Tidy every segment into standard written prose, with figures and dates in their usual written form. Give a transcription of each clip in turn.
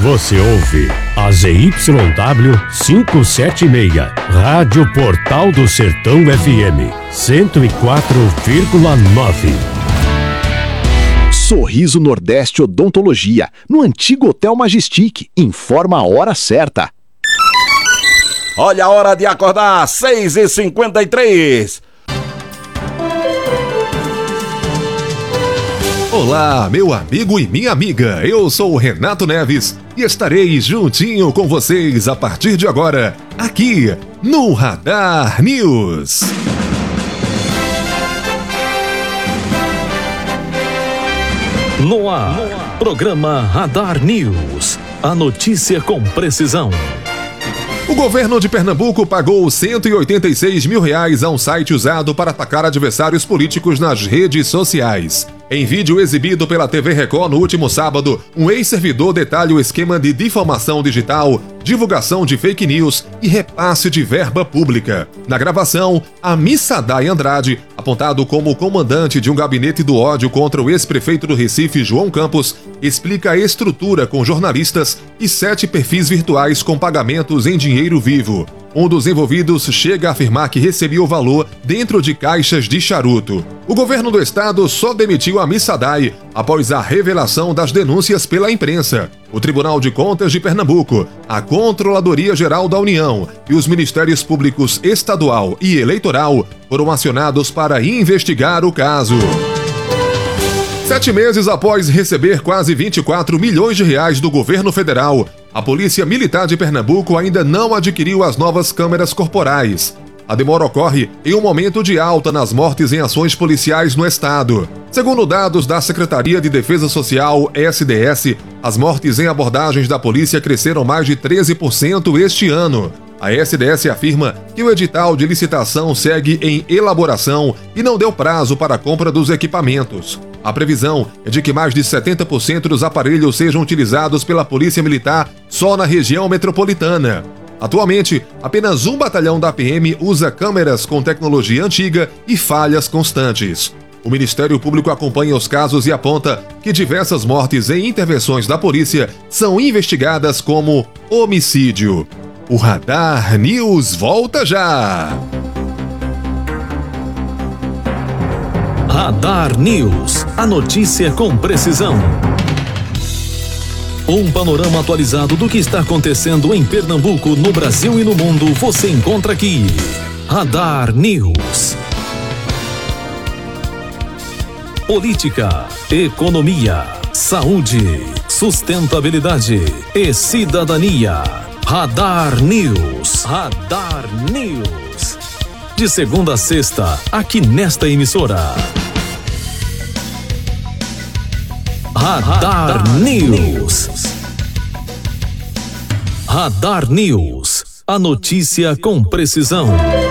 Você ouve a ZYW 576, Rádio Portal do Sertão FM, 104,9. Sorriso Nordeste Odontologia, no antigo Hotel Majestic. Informa a hora certa. Olha a hora de acordar, 6h53. Olá, meu amigo e minha amiga, eu sou o Renato Neves e estarei juntinho com vocês a partir de agora, aqui no Radar News. No ar, programa Radar News, a notícia com precisão. O governo de Pernambuco pagou R$186 mil a um site usado para atacar adversários políticos nas redes sociais. Em vídeo exibido pela TV Record no último sábado, um ex-servidor detalha o esquema de difamação digital, divulgação de fake news e repasse de verba pública. Na gravação, Amissadai Andrade, apontado como comandante de um gabinete do ódio contra o ex-prefeito do Recife, João Campos, explica a estrutura com jornalistas e 7 perfis virtuais com pagamentos em dinheiro vivo. Um dos envolvidos chega a afirmar que recebia o valor dentro de caixas de charuto. O governo do estado só demitiu Amissadai após a revelação das denúncias pela imprensa. O Tribunal de Contas de Pernambuco, a Controladoria Geral da União e os Ministérios Públicos Estadual e Eleitoral foram acionados para investigar o caso. 7 meses após receber quase R$24 milhões do governo federal, a Polícia Militar de Pernambuco ainda não adquiriu as novas câmeras corporais. A demora ocorre em um momento de alta nas mortes em ações policiais no estado. Segundo dados da Secretaria de Defesa Social, SDS, as mortes em abordagens da polícia cresceram mais de 13% este ano. A SDS afirma que o edital de licitação segue em elaboração e não deu prazo para a compra dos equipamentos. A previsão é de que mais de 70% dos aparelhos sejam utilizados pela Polícia Militar só na região metropolitana. Atualmente, apenas um batalhão da PM usa câmeras com tecnologia antiga e falhas constantes. O Ministério Público acompanha os casos e aponta que diversas mortes em intervenções da polícia são investigadas como homicídio. O Radar News volta já! Radar News, a notícia com precisão. Um panorama atualizado do que está acontecendo em Pernambuco, no Brasil e no mundo, você encontra aqui. Radar News. Política, economia, saúde, sustentabilidade e cidadania. Radar News. Radar News. De segunda a sexta, aqui nesta emissora. Radar News. Radar News. A notícia com precisão.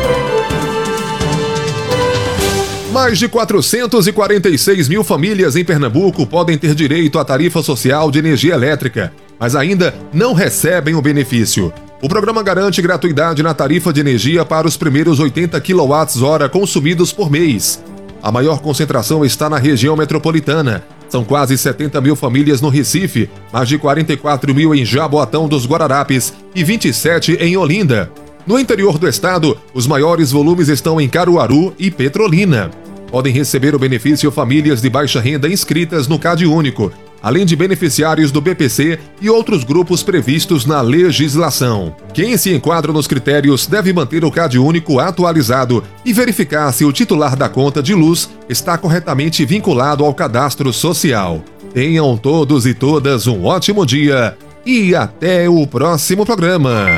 Mais de 446 mil famílias em Pernambuco podem ter direito à tarifa social de energia elétrica, mas ainda não recebem o benefício. O programa garante gratuidade na tarifa de energia para os primeiros 80 kWh consumidos por mês. A maior concentração está na região metropolitana. São quase 70 mil famílias no Recife, mais de 44 mil em Jaboatão dos Guararapes e 27 em Olinda. No interior do estado, os maiores volumes estão em Caruaru e Petrolina. Podem receber o benefício famílias de baixa renda inscritas no CadÚnico, além de beneficiários do BPC e outros grupos previstos na legislação. Quem se enquadra nos critérios deve manter o CadÚnico atualizado e verificar se o titular da conta de luz está corretamente vinculado ao cadastro social. Tenham todos e todas um ótimo dia e até o próximo programa.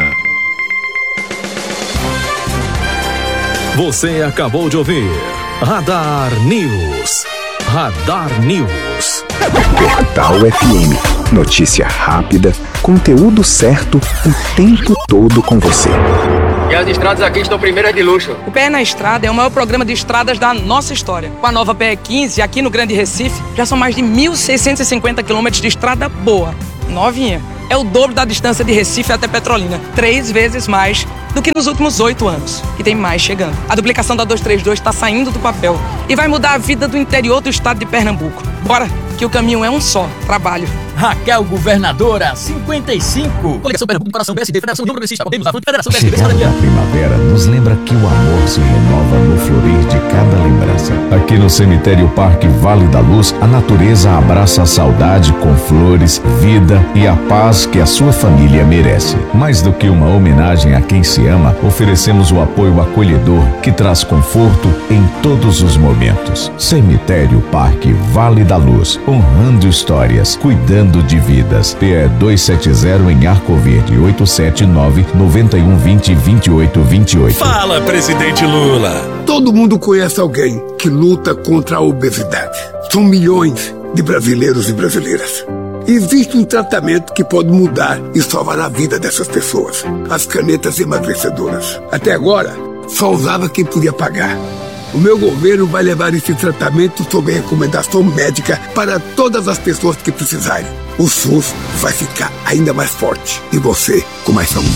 Você acabou de ouvir Radar News. Radar News. Portal FM. Notícia rápida, conteúdo certo, o tempo todo com você. E as estradas aqui estão primeiras de luxo. O PR na Estrada é o maior programa de estradas da nossa história. Com a nova PR15, aqui no Grande Recife, já são mais de 1.650 quilômetros de estrada boa, novinha. É o dobro da distância de Recife até Petrolina, 3 vezes mais do que nos últimos 8 anos. E tem mais chegando. A duplicação da 232 está saindo do papel e vai mudar a vida do interior do estado de Pernambuco. Bora, que o caminho é um só, trabalho. Raquel Governadora, 55. Coligação Pernambuco, Coração PSD, Federação União Progressista, Podemos, Avante, Federação PSD, Chegada a primavera nos lembra que o amor se renova no florir de cada lembrança. Aqui no Cemitério Parque Vale da Luz, a natureza abraça a saudade com flores, vida e a paz que a sua família merece. Mais do que uma homenagem a quem se ama, oferecemos o apoio acolhedor que traz conforto em todos os momentos. Cemitério Parque Vale da Luz, honrando histórias, cuidando de vidas. PE 270 em Arco Verde, 879-9120-2828. Fala, presidente Lula! Todo mundo conhece alguém que luta contra a obesidade. São milhões de brasileiros e brasileiras. Existe um tratamento que pode mudar e salvar a vida dessas pessoas. As canetas emagrecedoras. Até agora, só usava quem podia pagar. O meu governo vai levar esse tratamento sob recomendação médica para todas as pessoas que precisarem. O SUS vai ficar ainda mais forte e você com mais saúde.